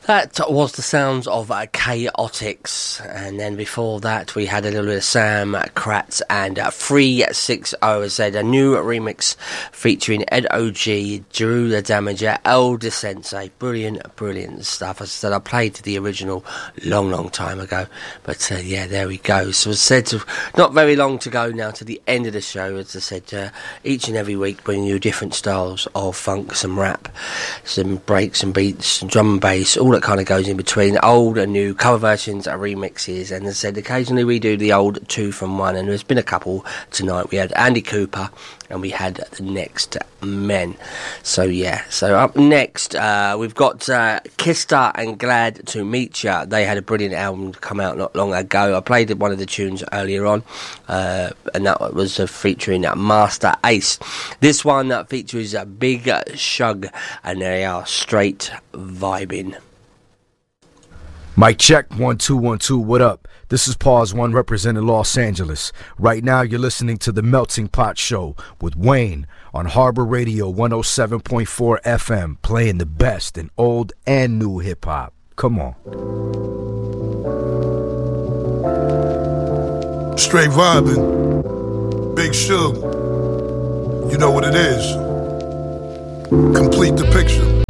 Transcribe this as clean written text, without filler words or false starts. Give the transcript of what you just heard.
That was the sounds of Chaotix, and then before that we had a little bit of Sam Kratz and 360, as said, a new remix featuring Ed O.G., Drew the Damager, El Descense. Brilliant stuff. As I said, I played the original long time ago, but yeah, there we go. So as I said, not very long to go now to the end of the show. As I said, each and every week bringing you different styles of funk, some rap, some breaks, some beats, some drum and bass, all that kind of goes in between, old and new, cover versions, remixes, and as I said, occasionally we do the old 2 from 1, and there's been a couple tonight. We had Andy Cooper and we had the Next Men. So yeah, so up next we've got Kista and Glad to Meet Ya. They had a brilliant album come out not long ago. I played one of the tunes earlier on, and that was featuring Master Ace. This one features Big Shug, and they are straight vibing. Mic check, 1 2 1 2. What up? This is Pause One representing Los Angeles. Right now, you're listening to the Melting Pot Show with Wayne on Harbor Radio 107.4 FM, playing the best in old and new hip hop. Come on. Straight vibing, Big Shug. You know what it is. Complete the picture.